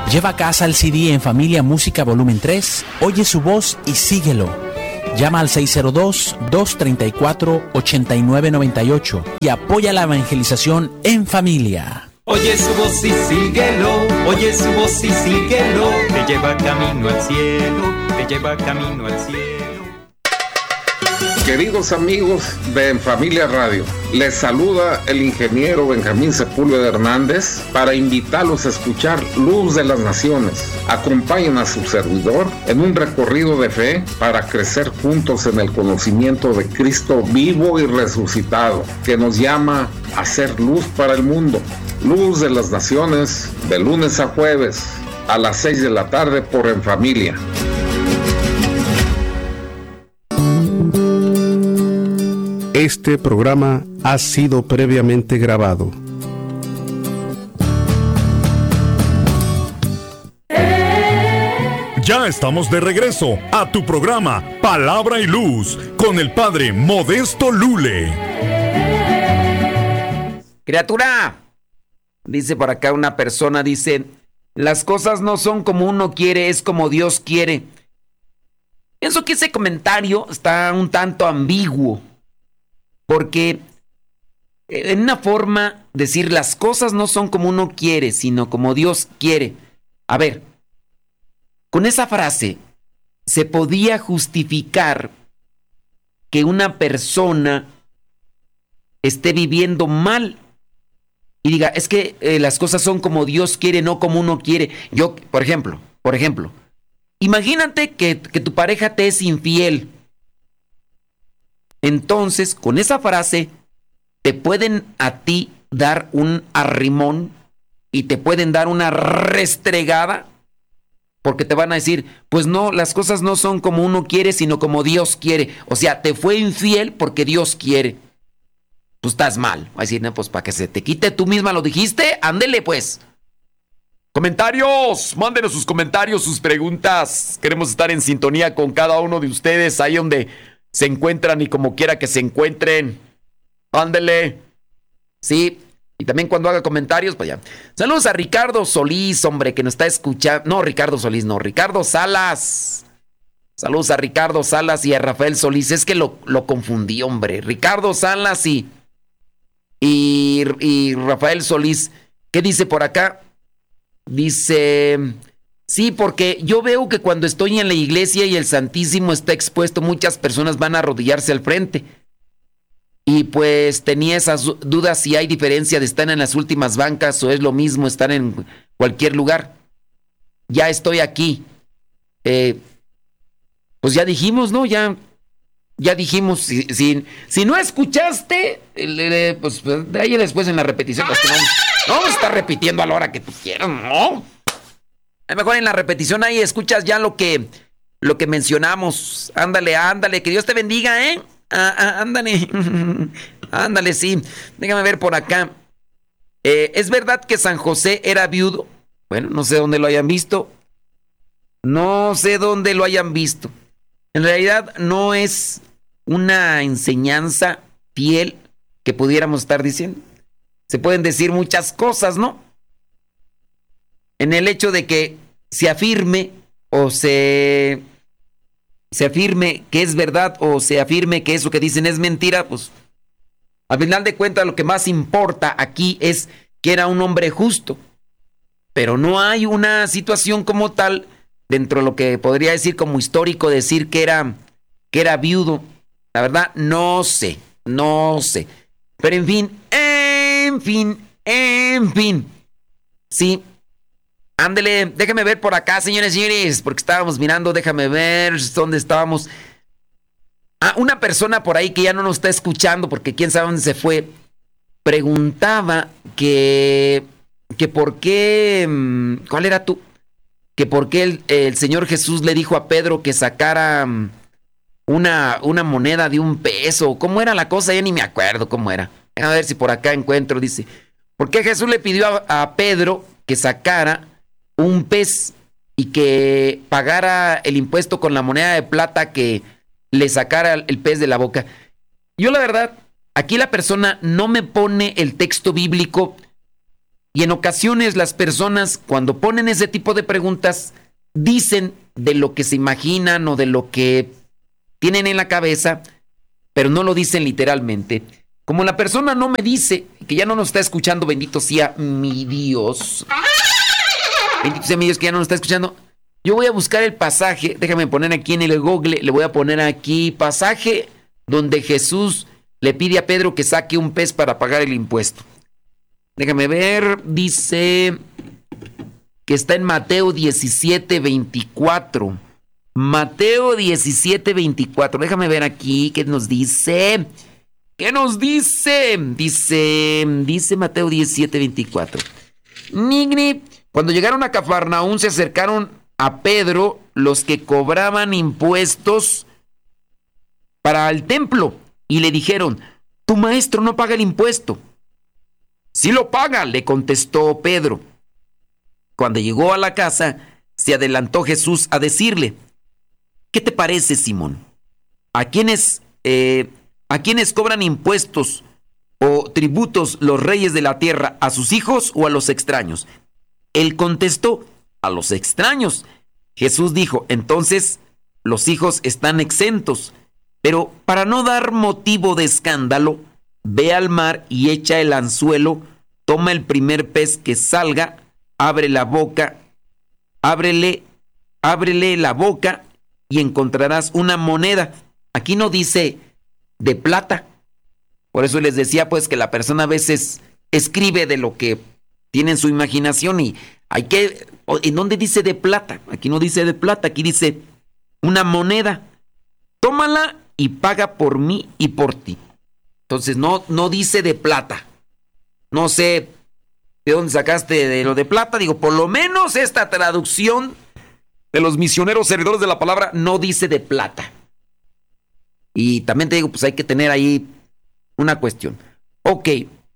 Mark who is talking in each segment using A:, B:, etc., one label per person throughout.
A: Lleva a casa el CD En Familia Música Volumen 3, oye su voz y síguelo. Llama al 602-234-8998 y apoya la evangelización en familia.
B: Oye su voz y síguelo, oye su voz y síguelo, te lleva camino al cielo, te lleva camino al cielo.
C: Queridos amigos de En Familia Radio, les saluda el ingeniero Benjamín Sepúlveda Hernández para invitarlos a escuchar Luz de las Naciones. Acompañen a su servidor en un recorrido de fe para crecer juntos en el conocimiento de Cristo vivo y resucitado, que nos llama a ser luz para el mundo. Luz de las Naciones, de lunes a jueves, a las 6 de la tarde por En Familia.
D: Este programa ha sido previamente grabado.
E: Ya estamos de regreso a tu programa Palabra y Luz con el Padre Modesto Lule.
F: Criatura, dice por acá una persona, dice, las cosas no son como uno quiere, es como Dios quiere. Pienso que ese comentario está un tanto ambiguo. Porque en una forma decir las cosas no son como uno quiere, sino como Dios quiere. A ver, con esa frase se podía justificar que una persona esté viviendo mal y diga, es que las cosas son como Dios quiere, no como uno quiere. Yo, por ejemplo, imagínate que tu pareja te es infiel. Entonces, con esa frase, te pueden a ti dar un arrimón y te pueden dar una restregada, porque te van a decir, pues no, las cosas no son como uno quiere, sino como Dios quiere. O sea, te fue infiel porque Dios quiere. Tú estás mal. Va a decir, no, pues para que se te quite, tú misma lo dijiste, ándele pues. Comentarios, mándenos sus comentarios, sus preguntas. Queremos estar en sintonía con cada uno de ustedes, ahí donde se encuentran y como quiera que se encuentren. Ándele. Sí. Y también cuando haga comentarios, pues ya. Saludos a Ricardo Solís, hombre, que nos está escuchando. No, Ricardo Solís, no. Ricardo Salas. Saludos a Ricardo Salas y a Rafael Solís. Es que lo confundí, hombre. Ricardo Salas y Rafael Solís. ¿Qué dice por acá? Dice... Sí, porque yo veo que cuando estoy en la iglesia y el Santísimo está expuesto, muchas personas van a arrodillarse al frente. Y pues tenía esas dudas si hay diferencia de estar en las últimas bancas o es lo mismo estar en cualquier lugar. Ya estoy aquí. Pues ya dijimos, ¿no? Ya dijimos. Si no escuchaste, pues de ahí después en la repetición. Pues no vamos a estar repitiendo a la hora que tú quieras, ¿no? A lo mejor en la repetición ahí escuchas ya lo que mencionamos. Ándale, que Dios te bendiga, ¿eh? Ándale, ándale, sí. Déjame ver por acá. ¿Es verdad que San José era viudo? Bueno, no sé dónde lo hayan visto. En realidad no es una enseñanza fiel que pudiéramos estar diciendo. Se pueden decir muchas cosas, ¿no? En el hecho de que se afirme o se afirme que es verdad o se afirme que eso que dicen es mentira, pues al final de cuentas lo que más importa aquí es que era un hombre justo. Pero no hay una situación como tal dentro de lo que podría decir como histórico, decir que era viudo. La verdad, no sé. Pero en fin. Sí. Ándele, déjame ver por acá, señores y señores, porque estábamos mirando, déjame ver dónde estábamos. Una persona por ahí que ya no nos está escuchando, porque quién sabe dónde se fue, preguntaba que por qué, ¿cuál era tú? Que por qué el Señor Jesús le dijo a Pedro que sacara una moneda de $1. ¿Cómo era la cosa? Ya ni me acuerdo cómo era. A ver si por acá encuentro, dice. ¿Por qué Jesús le pidió a Pedro que sacara un pez y que pagara el impuesto con la moneda de plata que le sacara el pez de la boca? Yo la verdad, aquí la persona no me pone el texto bíblico Y en ocasiones las personas, cuando ponen ese tipo de preguntas, dicen de lo que se imaginan o de lo que tienen en la cabeza, pero no lo dicen literalmente. Como la persona no me dice, que ya no nos está escuchando, bendito sea mi Dios. Bendito sea mi Dios que ya no nos está escuchando. Yo voy a buscar el pasaje, déjame poner aquí en el Google, le voy a poner aquí pasaje donde Jesús le pide a Pedro que saque un pez para pagar el impuesto. Déjame ver, dice que está en Mateo 17:24. Mateo 17:24. Déjame ver aquí qué nos dice. ¿Qué nos dice? Dice Mateo 17:24. Cuando llegaron a Cafarnaún se acercaron a Pedro los que cobraban impuestos para el templo y le dijeron: tu maestro no paga el impuesto. Sí lo paga, le contestó Pedro. Cuando llegó a la casa, se adelantó Jesús a decirle: ¿qué te parece, Simón? ¿A quiénes cobran impuestos o tributos los reyes de la tierra? ¿A sus hijos o a los extraños? Él contestó: a los extraños. Jesús dijo: entonces los hijos están exentos. Pero para no dar motivo de escándalo, ve al mar y echa el anzuelo, toma el primer pez que salga, ábrele la boca y encontrarás una moneda. Aquí no dice de plata. Por eso les decía pues que la persona a veces escribe de lo que tiene en su imaginación y ¿en dónde dice de plata? Aquí no dice de plata, aquí dice una moneda. Tómala y paga por mí y por ti. Entonces no dice de plata. No sé de dónde sacaste de lo de plata. Digo, por lo menos esta traducción de los misioneros servidores de la palabra no dice de plata. Y también te digo, pues hay que tener ahí una cuestión. Ok.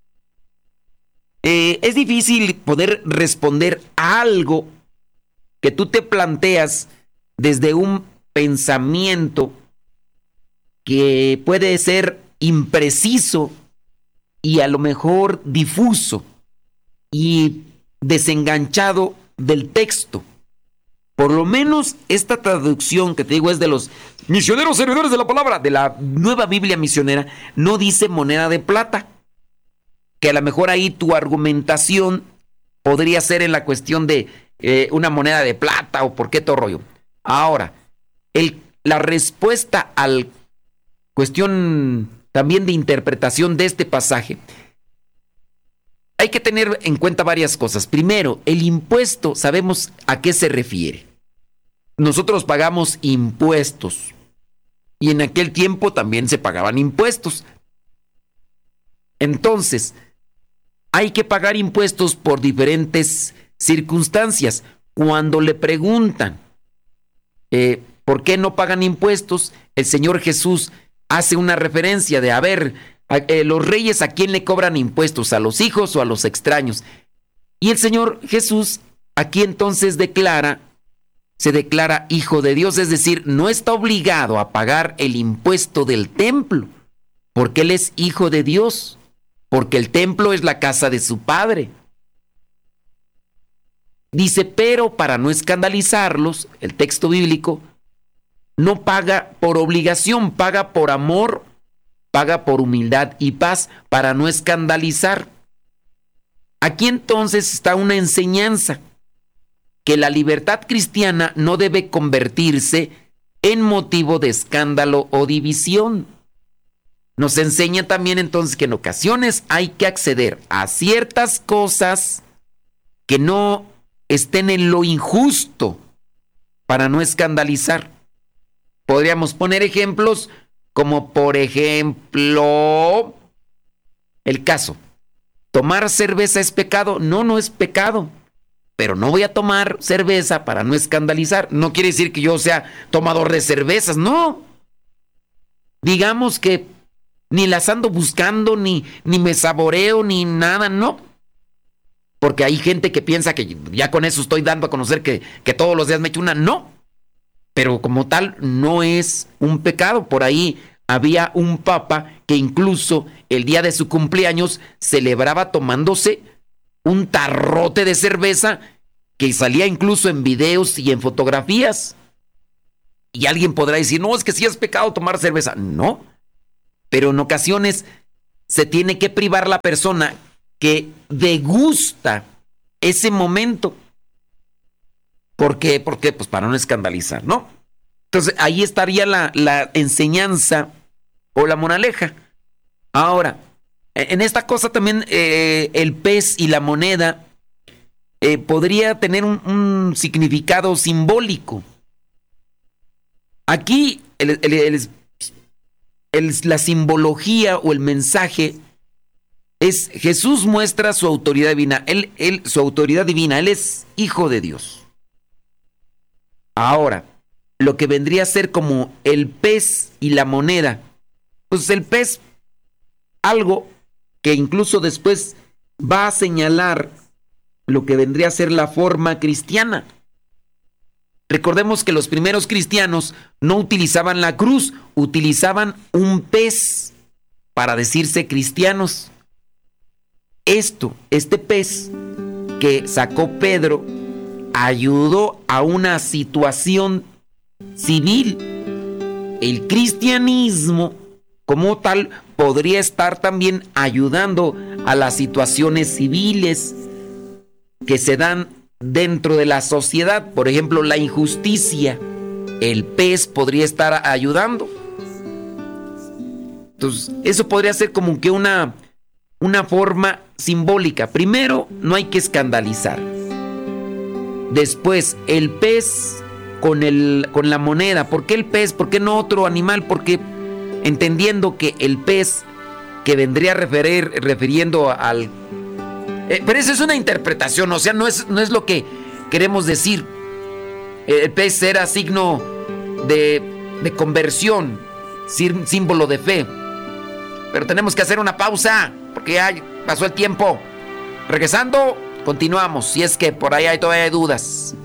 F: Es difícil poder responder a algo que tú te planteas desde un pensamiento que puede ser impreciso y a lo mejor difuso y desenganchado del texto. Por lo menos esta traducción que te digo es de los misioneros servidores de la palabra, de la Nueva Biblia Misionera, no dice moneda de plata. Que a lo mejor ahí tu argumentación podría ser en la cuestión de una moneda de plata o por qué todo rollo. Ahora, la respuesta a la cuestión también de interpretación de este pasaje, hay que tener en cuenta varias cosas. Primero, el impuesto, sabemos a qué se refiere. Nosotros pagamos impuestos y en aquel tiempo también se pagaban impuestos. Entonces, hay que pagar impuestos por diferentes circunstancias. Cuando le preguntan ¿por qué no pagan impuestos? El Señor Jesús hace una referencia de, los reyes, ¿a quién le cobran impuestos? ¿A los hijos o a los extraños? Y el Señor Jesús aquí entonces se declara hijo de Dios, es decir, no está obligado a pagar el impuesto del templo, porque Él es hijo de Dios, porque el templo es la casa de su Padre. Dice, pero para no escandalizarlos, el texto bíblico no paga por obligación, paga por amor, paga por humildad y paz, para no escandalizar. Aquí entonces está una enseñanza, que la libertad cristiana no debe convertirse en motivo de escándalo o división. Nos enseña también entonces que en ocasiones hay que acceder a ciertas cosas que no estén en lo injusto para no escandalizar. Podríamos poner ejemplos como por ejemplo el caso, ¿tomar cerveza es pecado? No, no es pecado, pero no voy a tomar cerveza para no escandalizar. No quiere decir que yo sea tomador de cervezas, no. Digamos que ni las ando buscando, ni me saboreo, ni nada, no. Porque hay gente que piensa que ya con eso estoy dando a conocer que todos los días me echo una, no. Pero como tal, no es un pecado. Por ahí había un papa que incluso el día de su cumpleaños celebraba tomándose un tarrote de cerveza que salía incluso en videos y en fotografías. Y alguien podrá decir, no, es que sí es pecado tomar cerveza. No, pero en ocasiones se tiene que privar la persona que degusta ese momento. ¿Por qué? Porque pues para no escandalizar, ¿no? Entonces ahí estaría la enseñanza o la moraleja. Ahora, en esta cosa también el pez y la moneda podría tener un significado simbólico. Aquí la simbología o el mensaje es: Jesús muestra su autoridad divina. Su autoridad divina, Él es Hijo de Dios. Ahora, lo que vendría a ser como el pez y la moneda, pues el pez, algo que incluso después va a señalar lo que vendría a ser la forma cristiana. Recordemos que los primeros cristianos no utilizaban la cruz, utilizaban un pez para decirse cristianos. Este pez que sacó Pedro ayudó a una situación civil. El cristianismo como tal podría estar también ayudando a las situaciones civiles que se dan dentro de la sociedad. Por ejemplo, la injusticia. El pez podría estar ayudando. Entonces, eso podría ser como que una forma simbólica. Primero, no hay que escandalizar. Después, el pez con la moneda. ¿Por qué el pez? ¿Por qué no otro animal? Porque entendiendo que el pez que vendría refiriendo al... pero eso es una interpretación, o sea, no es lo que queremos decir. El pez era signo de conversión, símbolo de fe. Pero tenemos que hacer una pausa, porque ya pasó el tiempo. Regresando, continuamos, si es que por ahí todavía hay dudas.